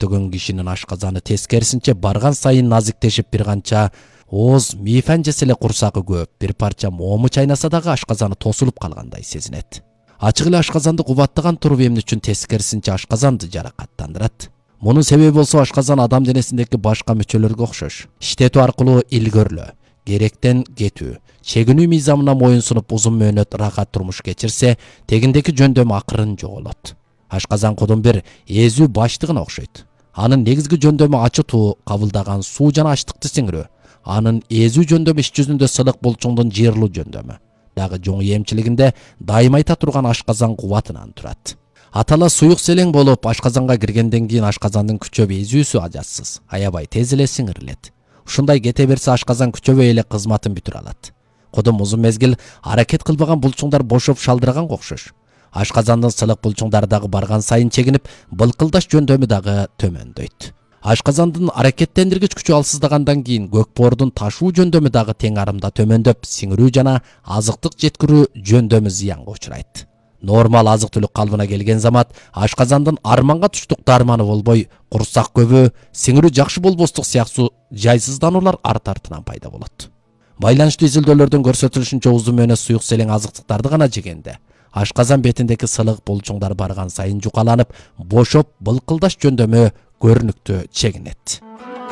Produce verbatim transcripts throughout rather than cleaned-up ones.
көптөгөн кишинин ашказаны тескерисинче барган сайын назиктешип бир канча ооз мифен жесе эле курсагы көп, бир парча моому чайнаса дагы ашказаны тосулуп калгандай сезинет. Ачык эле ашказанды кубаттаган туруп эмне үчүн тескерисинче ашказанды жаракаттандырат. Мунун себеби болсо ашказан адам денесиндеги башка мүчөлөргө окшош. Иштетүү аркылуу илгөрлөө, керектен кетүү, чегинүү мыйзамына моюнсунуп узун мөөнөт рахат турмуш кечирсе, тегиндеги жөндөмү акырын жоголот. Ашказан кудун бир эзүү баштыгына окшойт. Анын негизги жөндөмү ачытуу, кабылдаган суу жана ачтыкты сиңирүү. Анын эзүү жөндөмү иш жүзүндө сылык булчуңдун жыйрылуу жөндөмү. Дагы жоң эмчилигинде дайыма айта турган ашказан кубатынан турат. Атала суюк селең болуп, ашказанга киргенден кийин ашказандын күчөп эзүүсү ажатсыз, аябай тез эле сиңирилет. Ушундай кете берсе ашказан күчөбөй эле кызматын бүтүрө алат. Кудум узун мезгил аракет кылбаган булчуңдар бошоп шалдыраганга окшош. Ашказандын сылык булчуңдары дагы барган сайын чегинип, былкылдаш жөндөмү дагы төмөндөйт. Ашказандын аракеттендиргич күчү алсыздагандан кийин көкбоордун ташуу жөндөмү дагы тең арымда төмөндөп, сиңирүү жана азыктык жеткирүү жөндөмү зыянга учурайт. Нормал азык-түлүк калыбына келген замат ашказандын арманга туштук дарманы болбой, курсак көбү, сиңирүү жакшы болбостук сыяктуу жайсыздануулар арт-артынан пайда болот. Байланыштуу изилдөөлөрдөн көрсөтүлүшүнчө узун мөөнөт суюк селең азыктыктарды гана жегенде ашказан бетиндеги сылык булчуңдар барган сайын жукаланып, бошоп, былкылдаш жөндөмү көрүнүктүү чегинет.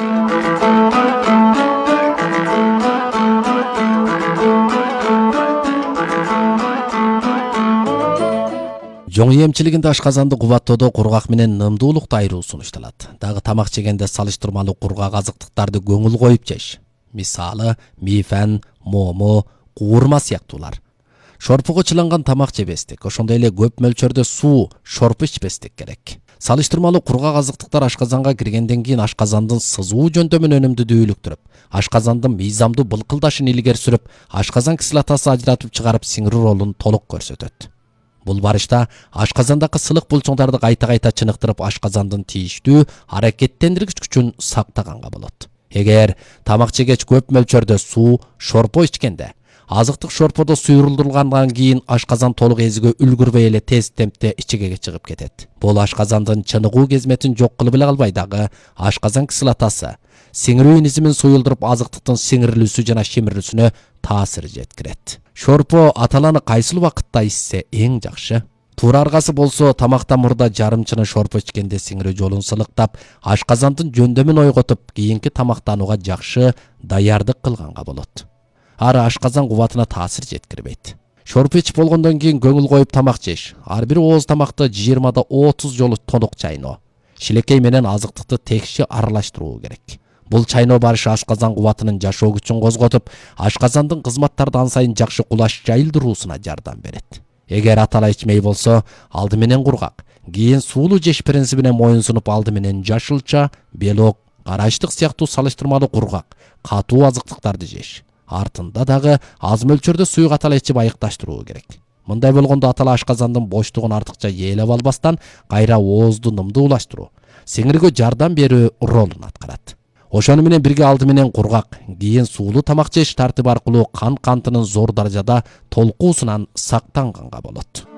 Жоң эмчилигинде ашказанды кубаттоодо кургак менен нымдуулукту айыруу сунушталат. Дагы тамак жегенде салыштырмалуу кургак азыктыктарды көңүл коюп жеш. Мисалы, мифен, момо, куурма сыяктуулар. Шорпуга чыланган тамак жебестик, ошондой эле көп мөлчөрдө суу, шорпу ичпестик керек. Салыштырмалуу кургак азыктыктар ашказанга киргенден кийин ашказандын сызуу жөндөмүн өнүмдүү үлүктүрүп, ашказандын мыйзамдуу былкылдашын илгери сүрүп, ашказан кислотасы ажыратып чыгарып сиңирүү ролун толук көрсөтөт. Бул барышта ашказандагы сылык булчуңдарды кайта-кайта чыныктырып, ашказандын тийиштүү аракеттендиргич күчүн сактаганга болот. Эгер тамак жегеч көп мөлчөрдө суу, шорпо ичкенде, азыктык шорподо суйрулдургандан кийин ашказан толук эзүүгө үлгүрбөй эле тез темпте ичегеге чыгып кетет. Бул ашказандын чыныгуу кезметин жок кылып эле калбай, дагы ашказан кислотасы сиңирүү низимин суюлдуруп, азыктыктын сиңирилүүсү жана шимирүүсүнө таасир жеткирет. Шорпо аталаны кайсыл убакытта ичсе эң жакшы? Туура аргасы болсо, тамактан мурда жарым чыны шорпо ичкенде сиңирүү жолун сылыктап, ашказандын жөндөмүн ойготуп, кийинки тамактанууга жакшы даярдык кылганга болот. Ары ашказан кубатына таасир жеткирбейт. Шорпо ичип болгондон кийин көңүл коюп тамак жеш. Ар бир ооз тамакты жыйырмадан отуз жолу толук чайноо. Шилекей менен азыктыкты текши аралаштыруу керек. Бул чайноо барышы ашказан кубатынын жашоо күчүн козготуп, ашказандын кызматтарды ан сайын жакшы кулаш жайылдыруусуна жардам берет. Эгер атала ичмей болсо, алды менен кургак, кийин суулуу жеш принцибине моюнсунуп, алды менен жашылча, белок, карачтык сыяктуу салыштырмалуу кургак, катуу азыктыктарды жеш. Артында дагы аз мөлчөрдө суюк атала ичип айыкташтыруу керек. Мындай болгондо атала ашказандын боштугун артыкча ээлеп албастан, кайра оозду нымдуулаштыруу, сиңирүүгө жардам берүү ролун аткарат. Ошону менен бирге алды менен кургак, кийин суулуу тамак жеш тартиби аркылуу кан кантынын зор даражада толкуусунан сактанганга болот.